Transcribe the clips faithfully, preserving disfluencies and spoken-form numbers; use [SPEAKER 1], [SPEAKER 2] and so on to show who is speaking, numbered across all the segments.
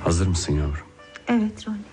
[SPEAKER 1] Hazır mısın yavrum?
[SPEAKER 2] Evet Ronnie.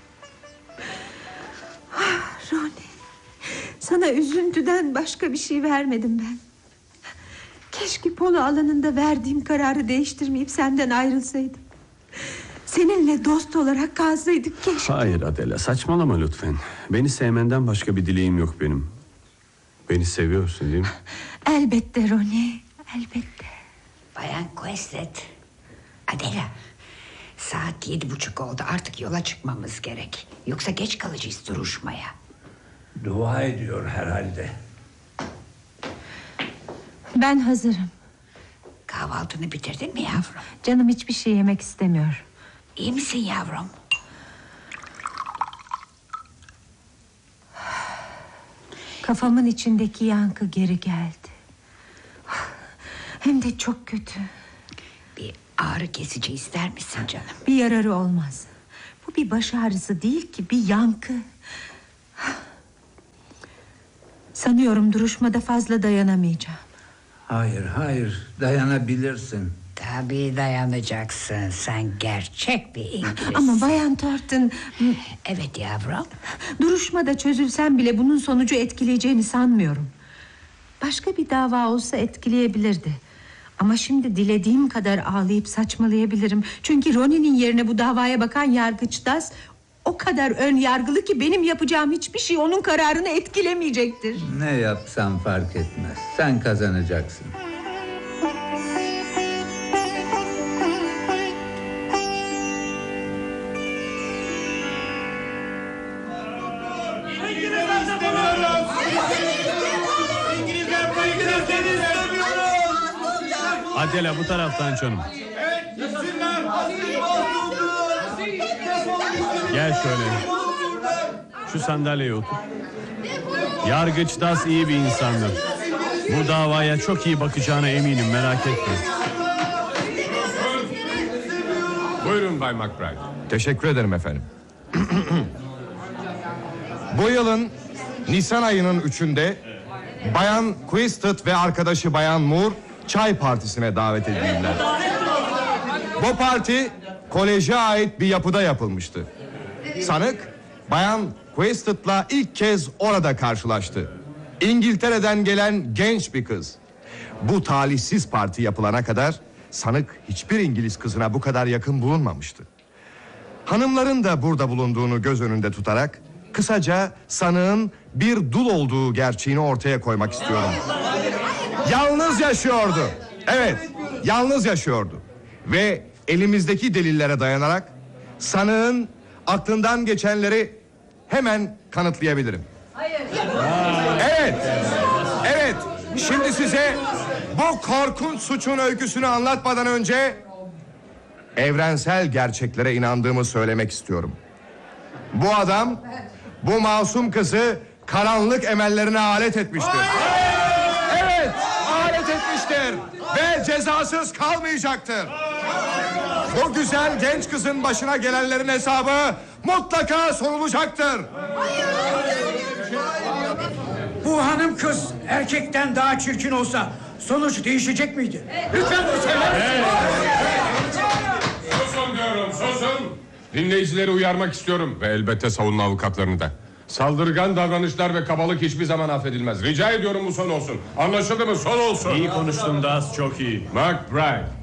[SPEAKER 2] Ah, Ronnie. Sana üzüntüden başka bir şey vermedim ben. Keşke polo alanında verdiğim kararı değiştirmeyip senden ayrılsaydım. Seninle dost olarak kalsaydık keşke.
[SPEAKER 1] Hayır Adela, saçmalama lütfen. Beni sevmenden başka bir dileğim yok benim. Beni seviyorsun değil mi?
[SPEAKER 2] Elbette Ronnie, elbette.
[SPEAKER 3] Bayan Quislet. Adela, saat yedi buçuk oldu, artık yola çıkmamız gerek. Yoksa geç kalacağız duruşmaya.
[SPEAKER 4] Dua ediyor herhalde.
[SPEAKER 2] Ben hazırım.
[SPEAKER 3] Kahvaltını bitirdin mi yavrum?
[SPEAKER 2] Canım hiçbir şey yemek istemiyor.
[SPEAKER 3] İyi misin yavrum?
[SPEAKER 2] Kafamın içindeki yankı geri geldi. Hem de çok kötü.
[SPEAKER 3] Bir ağrı kesici ister misin canım?
[SPEAKER 2] Bir yararı olmaz. Bu bir baş ağrısı değil ki, bir yankı. Sanıyorum duruşmada fazla dayanamayacağım.
[SPEAKER 4] Hayır hayır, dayanabilirsin.
[SPEAKER 3] Tabii dayanacaksın. Sen gerçek bir İngiliz.
[SPEAKER 2] Ama Bayan Thornton...
[SPEAKER 3] Evet yavrum.
[SPEAKER 2] Duruşmada çözülsem bile bunun sonucu etkileyeceğini sanmıyorum. Başka bir dava olsa etkileyebilirdi. Ama şimdi dilediğim kadar ağlayıp saçmalayabilirim. Çünkü Ronnie'nin yerine bu davaya bakan yargıç Das o kadar ön yargılı ki benim yapacağım hiçbir şey onun kararını etkilemeyecektir.
[SPEAKER 4] Ne yapsam fark etmez. Sen kazanacaksın.
[SPEAKER 1] Adela bu taraftan canım. Gel şöyle. Şu sandalyeye otur. Yargıç Das iyi bir insandır. Bu davaya çok iyi bakacağına eminim, merak etme.
[SPEAKER 5] Buyurun Bay McBride.
[SPEAKER 6] Teşekkür ederim efendim. Bu yılın Nisan ayının üçünde Bayan Quislet ve arkadaşı Bayan Moore çay partisine davet edildiler. Bu parti koleje ait bir yapıda yapılmıştı. Sanık Bayan Quislet'la ilk kez orada karşılaştı. İngiltere'den gelen genç bir kız. Bu talihsiz parti yapılana kadar sanık hiçbir İngiliz kızına bu kadar yakın bulunmamıştı. Hanımların da burada bulunduğunu göz önünde tutarak kısaca sanığın bir dul olduğu gerçeğini ortaya koymak istiyorum. Yalnız yaşıyordu. Evet, yalnız yaşıyordu. Ve elimizdeki delillere dayanarak sanığın aklından geçenleri hemen kanıtlayabilirim. Evet, evet. Şimdi size bu korkunç suçun öyküsünü anlatmadan önce evrensel gerçeklere inandığımı söylemek istiyorum. Bu adam bu masum kızı karanlık emellerine alet etmiştir. Evet, alet etmiştir ve cezasız kalmayacaktır. Bu güzel genç kızın başına gelenlerin hesabı mutlaka sorulacaktır.
[SPEAKER 7] Bu hanım kız erkekten daha çirkin olsa sonuç değişecek miydi? Lütfen bu sefer.
[SPEAKER 5] Susun diyorum, susun. Dinleyicileri uyarmak istiyorum ve elbette savunma avukatlarını da. Saldırgan davranışlar ve kabalık hiçbir zaman affedilmez. Rica ediyorum bu son olsun. Anlaşıldı mı? Son olsun.
[SPEAKER 1] İyi konuştun Das, çok iyi.
[SPEAKER 5] McBride,